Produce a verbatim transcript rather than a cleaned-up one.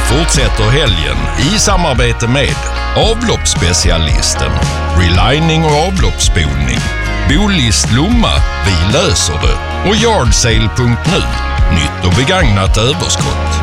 fortsätter helgen i samarbete med avloppsspecialisten, relining och avloppsspolning, Bolist Lomma, vi löser det och Yardsale punkt nu, nytt och begagnat överskott.